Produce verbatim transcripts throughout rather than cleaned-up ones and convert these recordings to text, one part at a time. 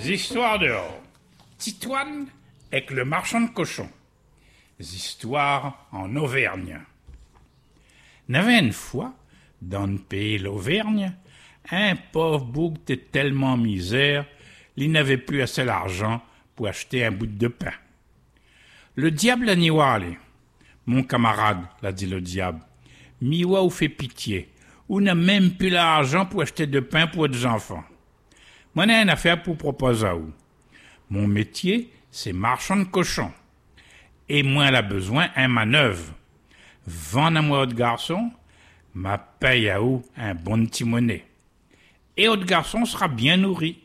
Histoires dehors. Titoine avec le marchand de cochons. Histoires en Auvergne. N'avait une fois, dans le pays l'Auvergne, un pauvre bouc était tellement misère, il n'avait plus assez d'argent pour acheter un bout de pain. Le diable a niwalé. Mon camarade, l'a dit le diable, miwa ou fait pitié, ou n'a même plus l'argent pour acheter de pain pour des enfants. Moi, j'ai une affaire pour proposer à vous. Mon métier, c'est marchand de cochons. Et moi, elle a besoin un manœuvre. Vendre à moi autre garçon, ma paye à vous un bon petit monnaie. Et autre garçon sera bien nourri.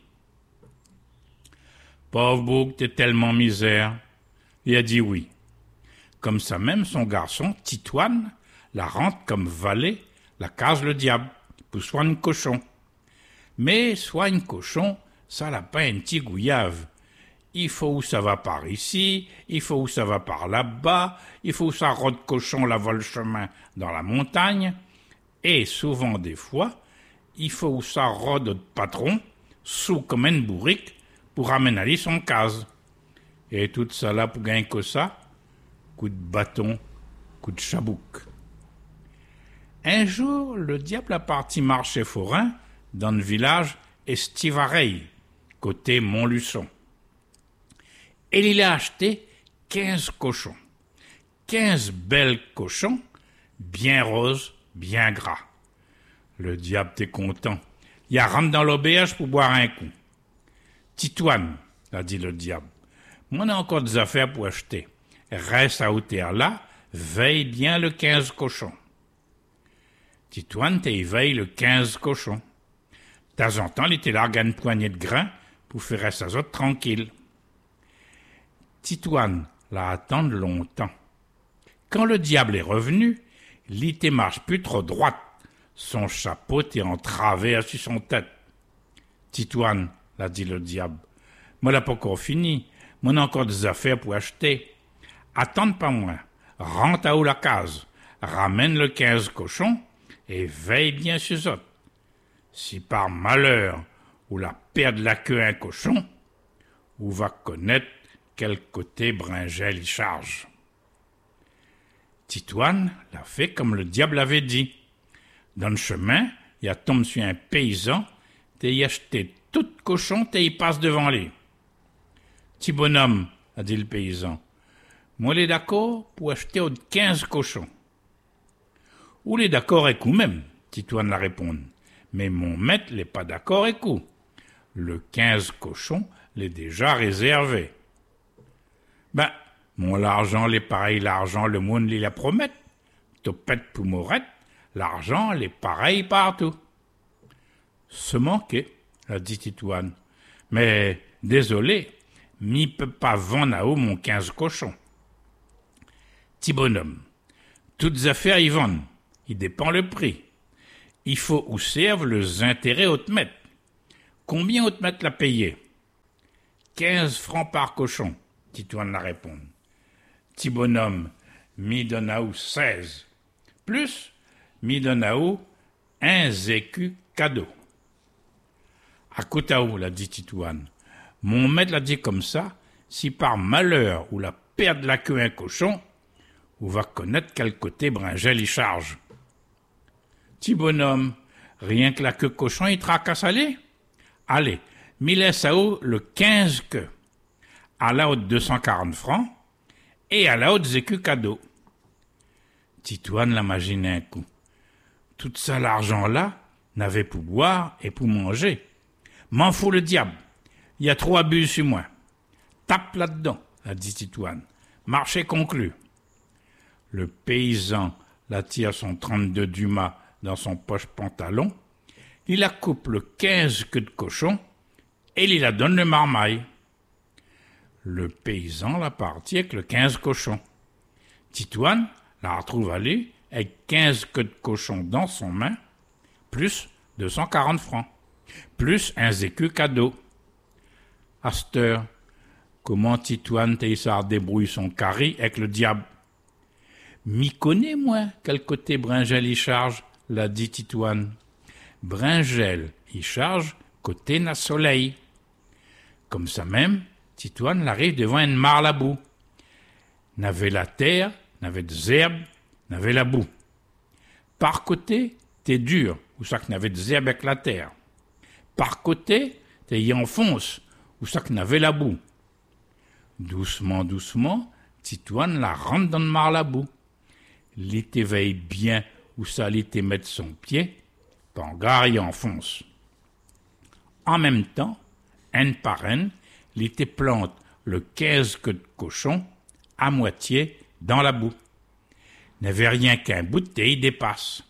Pauvre bouc, t'es tellement misère. Il a dit oui. Comme ça même, son garçon, Titoine, la rentre comme valet, la case le diable, pour soigner cochon. Mais soigne cochon, ça n'a pas un petit gouillave. Il faut où ça va par ici, il faut où ça va par là-bas, il faut où ça rôde cochon la vole chemin dans la montagne, et souvent des fois, il faut où ça rôde de patron, sous comme une bourrique, pour ramener aller son case. Et tout ça là pour gagner que ça, coup de bâton, coup de chabouk. Un jour, le diable a parti marcher forain dans le village Estivareille, côté Montluçon. Et il a acheté quinze cochons. Quinze belles cochons, bien roses, bien gras. Le diable était content. Il a rentré dans l'auberge pour boire un coup. Titoine, a dit le diable, moi, on a encore des affaires pour acheter. Reste à hauteur là, veille bien le quinze cochons. Titoine t'éveille le quinze cochons. De temps en temps, il était là, une poignée de grains pour faire sa autres tranquille. Titoine l'a attendre longtemps. Quand le diable est revenu, l'ité marche plus trop droite. Son chapeau était en travers sur son tête. Titoine, l'a dit le diable, moi l'a pas encore fini. Moi, on a encore des affaires pour acheter. Attends pas moi. Rentre à où la case. Ramène le quinze cochons et veille bien sur eux. Si par malheur ou la perd la queue un cochon, ou va connaître quel côté Bringel y charge. Titoine l'a fait comme le diable avait dit. Dans le chemin, il a tombé sur un paysan, t'es y acheté tout cochon, t'es y passe devant lui. Petit bonhomme, a dit le paysan, moi les d'accord pour acheter aux quinze cochons. Ou les d'accord avec vous même, Titoine l'a répondu. Mais mon maître n'est pas d'accord avec vous. Le quinze cochons l'est déjà réservé. Ben, mon l'argent l'est pareil, l'argent, le monde l'y la promet. Topette pour morette, l'argent l'est pareil partout. Se manquer, a dit Titoine. Mais, désolé, m'y peut pas vendre à haut mon quinze cochons. Petit bonhomme, toutes affaires y vendent, il dépend le prix. Il faut où servent les intérêts au te mettre. Combien au te mettre l'a payé? Quinze francs par cochon, Titoine l'a répondu. Petit bonhomme, m'y donne à où seize. Plus, m'y donne à où un écu cadeau. À côté à où, l'a dit Titoine. Mon maître l'a dit comme ça, si par malheur ou la perte de la queue un cochon, ou va connaître quel côté Bringel y charge. Petit bonhomme, rien que la queue cochon, il tracasse aller. Allez, m'y laisse à haut le quinze queues. À la haute deux cent quarante francs, et à la haute écus cadeau. Titoine l'imaginait un coup. Tout ça, l'argent-là, n'avait pour boire et pour manger. M'en fout le diable. Il y a trop abus sur moi. Tape là-dedans, a dit Titoine. Marché conclu. Le paysan la tire son trente-deux dumas dans son poche pantalon. Il la coupe le quinze queues de cochon et il la donne le marmaille. Le paysan la partit avec le quinze cochons. Titoine la retrouve à lui avec quinze queues de cochon dans son main, plus deux cent quarante francs, plus un écu cadeau. À cette heure, comment Titoine Théissard débrouille son carré avec le diable? M'y connais, moi, quel côté Bringel y charge, l'a dit Titoine. Bringel y charge côté na soleil. Comme ça même, Titoine l'arrive devant une mare la boue. N'avait la terre, n'avait des herbes, n'avait la boue. Par côté, t'es dur, ou ça que n'avait des herbes avec la terre. Par côté, t'es y enfonce, ou ça que n'avait la boue. Doucement, doucement, Titoine la rentre dans le mar la boue. L'été veille bien où ça l'été mettre son pied, Pangare y enfonce. En même temps, une par une, l'été plante le quinze queues de cochon à moitié dans la boue. N'avait rien qu'un bout de thé y dépasse.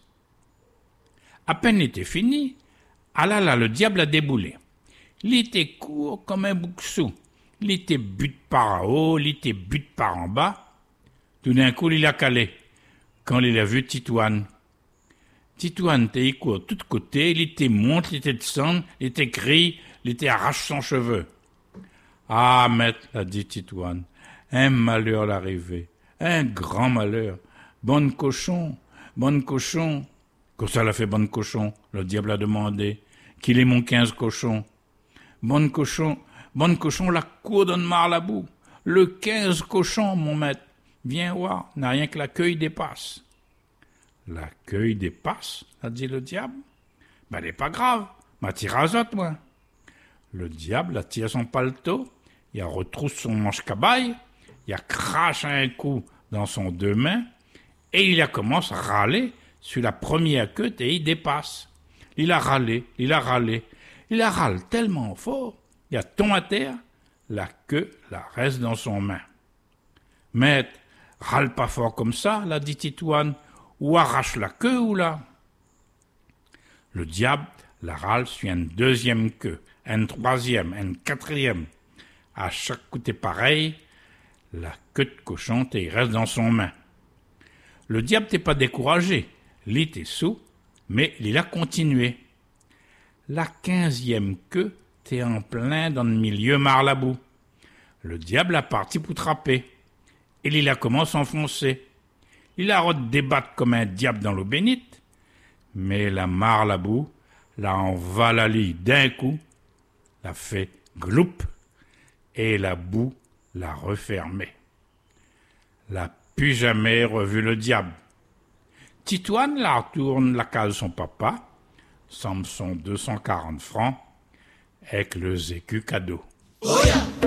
À peine l'été fini, ah là là, le diable a déboulé. L'été court comme un boucsou. L'été bute par en haut, l'été bute par en bas. Tout d'un coup, il a calé. Quand il a vu Titoine. Titoine, t'es y court de tous côtés, l'été monte, l'été descend, l'été crie, l'été arrache son cheveu. Ah, maître, a dit Titoine, un malheur l'arrivée, un grand malheur. Bonne cochon, bonne cochon. Qu'est-ce que ça l'a fait, bonne cochon? Le diable a demandé. Qu'il est mon quinze cochon. Bonne cochon, bonne cochon, la cour donne marre la boue. Le quinze cochon, mon maître. Viens voir, n'a rien que la cueille dépasse. La cueille dépasse, a dit le diable. Ben, n'est pas grave, m'a tiré à zot, moi. Le diable a tiré son paletot, il a retroussé son manche-cabaye, il a craché un coup dans son deux mains, et il a commencé à râler sur la première queue et il dépasse. Il a râlé, il a râlé, il a râlé tellement fort, il a tombé à terre, la queue la reste dans son main. Maître, râle pas fort comme ça, l'a dit Titoine, ou arrache la queue ou là. Le diable la râle sur une deuxième queue, une troisième, une quatrième. À chaque coup t'es pareil, la queue de cochon t'es reste dans son main. Le diable t'es pas découragé, il était sous, mais il a continué. La quinzième queue t'es en plein dans le milieu mar la boue. Le diable a parti pour trapper. Et il a commencé à enfoncer. Il a redébattre comme un diable dans l'eau bénite, mais la mare la boue l'a envalali d'un coup, l'a fait gloup, et la boue l'a refermé. L'a plus jamais revu le diable. Titoine la retourne la case son papa, somme son deux cent quarante francs, avec le écus cadeau.